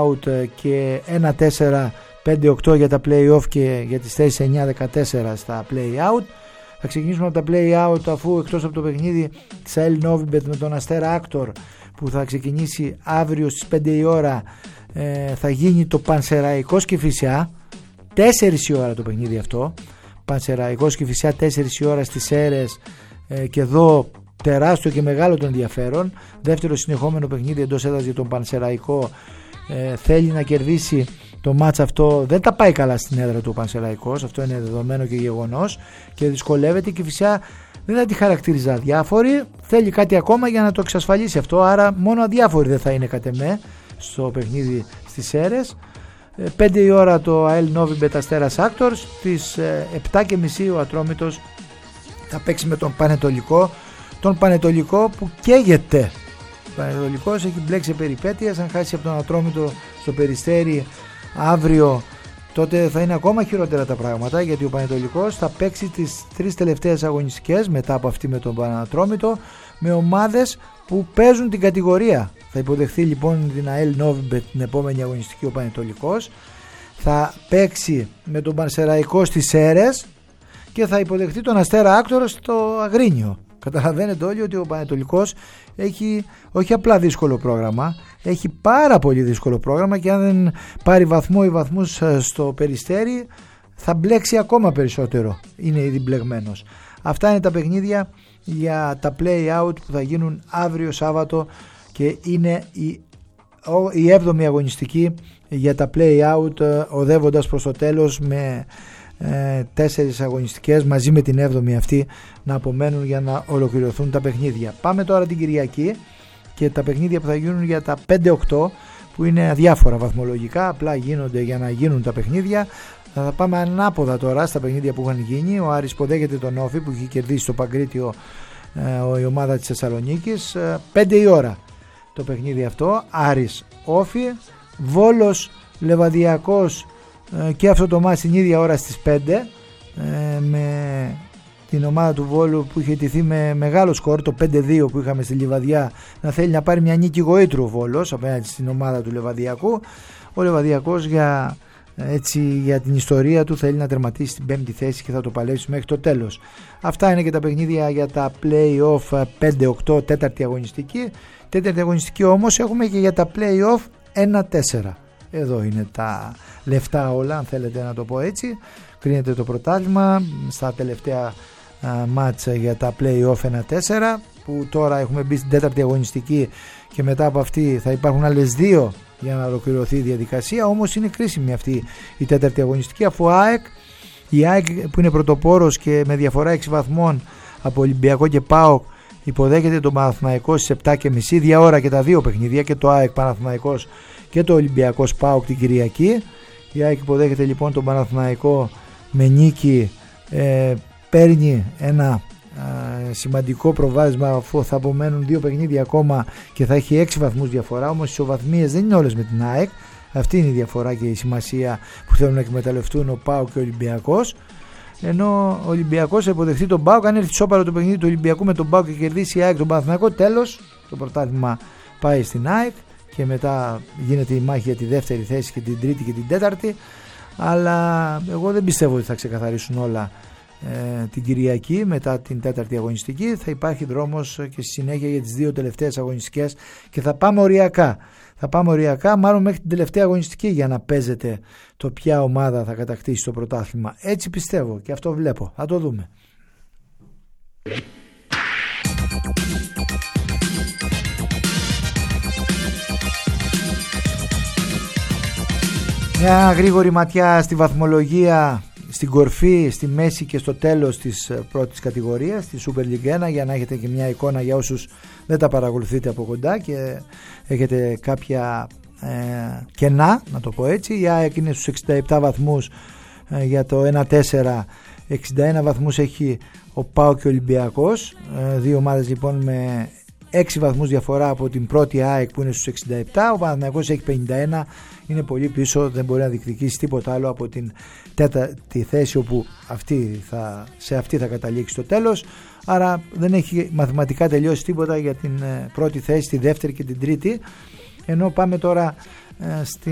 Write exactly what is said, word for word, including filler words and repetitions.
play-out και ένα τέσσερα πέντε οκτώ για τα play-off και για τις θέσεις εννιά δεκατέσσερα στα play-out. Θα ξεκινήσουμε από τα play-out, αφού εκτός από το παιχνίδι της ΑΕΛ Novibet με τον Αστέρα Άκτορ που θα ξεκινήσει αύριο στις πέντε η ώρα, ε, θα γίνει το Πανσεραϊκός Κηφισιά, τέσσερις η ώρα το παιχνίδι αυτό. Πανσεραϊκός Κηφισιά τέσσερις η ώρα στις Σέρρες, ε, και εδώ τεράστιο και μεγάλο το ενδιαφέρον. Δεύτερο συνεχόμενο παιχνίδι εντός έδρας για τον Πανσεραϊκό. Ε, θέλει να κερδίσει το μάτς αυτό, δεν τα πάει καλά στην έδρα του Πανσεραϊκός, αυτό είναι δεδομένο και γεγονός, και δυσκολεύεται. Και φυσικά δεν θα τη χαρακτηρίζα αδιάφορη, θέλει κάτι ακόμα για να το εξασφαλίσει αυτό, άρα μόνο αδιάφορη δεν θα είναι κατ' εμέ στο παιχνίδι στις Σέρρες. πέντε η ώρα το ΑΕΛ Novibet Αστέρας Άκτορς, στις επτά και μισή ο Ατρόμητος θα παίξει με τον Πανετολικό, τον Πανετολικό που καίγεται. Ο Πανετολικός έχει μπλέξει σε περιπέτειες, αν χάσει από τον Ατρόμητο στο Περιστέρι αύριο, τότε θα είναι ακόμα χειρότερα τα πράγματα, γιατί ο Πανετολικός θα παίξει τις τρεις τελευταίες αγωνιστικές μετά από αυτή με τον Ατρόμητο με ομάδες που παίζουν την κατηγορία. Θα υποδεχθεί λοιπόν την ΑΕΛ Novibet την επόμενη αγωνιστική ο Πανετολικός, θα παίξει με τον Πανσεραϊκό στις Σέρρες και θα υποδεχθεί τον Αστέρα Άκτορα στο Αγρίνιο. Καταλαβαίνετε όλοι ότι ο Πανετολικός έχει όχι απλά δύσκολο πρόγραμμα, έχει πάρα πολύ δύσκολο πρόγραμμα, και αν δεν πάρει βαθμό ή βαθμούς στο Περιστέρι θα μπλέξει ακόμα περισσότερο, είναι ήδη μπλεγμένος. Αυτά είναι τα παιχνίδια για τα play-out που θα γίνουν αύριο Σάββατο, και είναι η, η έβδομη αγωνιστική για τα play-out, οδεύοντας προς το τέλος με ε, τέσσερις αγωνιστικές μαζί με την έβδομη αυτή να απομένουν για να ολοκληρωθούν τα παιχνίδια. Πάμε τώρα την Κυριακή και τα παιχνίδια που θα γίνουν για τα πέντε οκτώ, που είναι αδιάφορα βαθμολογικά, απλά γίνονται για να γίνουν τα παιχνίδια. Θα πάμε ανάποδα τώρα στα παιχνίδια που είχαν γίνει. Ο Άρης υποδέχεται τον Όφη που έχει κερδίσει το Παγκρίτιο, ε, η ομάδα της Θεσσαλονίκης. ε, πέντε η ώρα το παιχνίδι αυτό, Άρης Όφη. Βόλος Λεβαδιακός, ε, και αυτό το μάτς την ίδια ώρα στις πέντε, ε, με την ομάδα του Βόλου που είχε τηθεί με μεγάλο σκορ, το πέντε δύο που είχαμε στη Λιβαδιά, να θέλει να πάρει μια νίκη γοήτρου ο Βόλος απέναντι στην ομάδα του Λεβαδιακού. Ο Λεβαδιακός για, έτσι, για την ιστορία του θέλει να τερματίσει στην πέμπτη θέση και θα το παλέψει μέχρι το τέλος. Αυτά είναι και τα παιχνίδια για τα play-off πέντε οκτώ, τέταρτη αγωνιστική. Τέταρτη αγωνιστική όμως έχουμε και για τα play-off ένα τέσσερα. Εδώ είναι τα λεφτά όλα, αν θέλετε να το πω έτσι. Κρίνεται το πρωτάθλημα στα τελευταία μάτσα για τα play-off ένα τέσσερα, που τώρα έχουμε μπει στην τέταρτη αγωνιστική και μετά από αυτή θα υπάρχουν άλλες δύο για να ολοκληρωθεί η διαδικασία. Όμως είναι κρίσιμη αυτή η τέταρτη αγωνιστική, αφού ΑΕΚ, η ΑΕΚ που είναι πρωτοπόρος και με διαφορά έξι βαθμών από Ολυμπιακό και ΠΑΟΚ, υποδέχεται τον Παναθηναϊκό στις επτά και μισή, δια ώρα και τα δύο παιχνίδια, και το ΑΕΚ Παναθηναϊκός και το Ολυμπιακός ΠΑΟΚ την Κυριακή. Η ΑΕΚ υποδέχεται λοιπόν τον Παναθηναϊκό με νίκη, ε, παίρνει ένα ε, σημαντικό προβάδισμα, αφού θα απομένουν δύο παιχνίδια ακόμα και θα έχει έξι βαθμούς διαφορά. Όμως οι ισοβαθμίες δεν είναι όλες με την ΑΕΚ, αυτή είναι η διαφορά και η σημασία που θέλουν να εκμεταλλευτούν ο ΠΑΟΚ και ο Ολυμπιακός. Ενώ ο Ολυμπιακός θα υποδεχθεί τον ΠΑΟΚ, αν έρθει σώπαρο το παιχνίδι του Ολυμπιακού με τον ΠΑΟΚ και κερδίσει η ΑΕΚ τον Παναθηναϊκό, τέλος, το πρωτάθλημα πάει στην ΑΕΚ και μετά γίνεται η μάχη για τη δεύτερη θέση και την τρίτη και την τέταρτη. Αλλά εγώ δεν πιστεύω ότι θα ξεκαθαρίσουν όλα ε, την Κυριακή μετά την τέταρτη αγωνιστική. Θα υπάρχει δρόμος και στη συνέχεια για τις δύο τελευταίες αγωνιστικές και θα πάμε οριακά. Θα πάμε οριακά, μάλλον μέχρι την τελευταία αγωνιστική, για να παίζεται το ποια ομάδα θα κατακτήσει το πρωτάθλημα. Έτσι πιστεύω και αυτό βλέπω. Θα το δούμε. Μια γρήγορη ματιά στη βαθμολογία, στην κορφή, στη μέση και στο τέλος της πρώτης κατηγορίας, τη Super League ένα, για να έχετε και μια εικόνα για όσους δεν τα παρακολουθείτε από κοντά και έχετε κάποια ε, κενά, να το πω έτσι. Η ΑΕΚ είναι στους εξήντα επτά βαθμούς ε, για το ένα τέσσερα, εξήντα ένα βαθμούς έχει ο ΠΑΟΚ και ο Ολυμπιακός, ε, δύο ομάδες λοιπόν με έξι βαθμούς διαφορά από την πρώτη ΑΕΚ που είναι στους εξήντα επτά. Ο Παναθηναϊκός έχει πενήντα ένα, είναι πολύ πίσω, δεν μπορεί να διεκδικήσει τίποτα άλλο από την τέταρτη θέση, όπου αυτή θα, σε αυτή θα καταλήξει το τέλος. Άρα δεν έχει μαθηματικά τελειώσει τίποτα για την πρώτη θέση, τη δεύτερη και την τρίτη. Ενώ πάμε τώρα ε, στην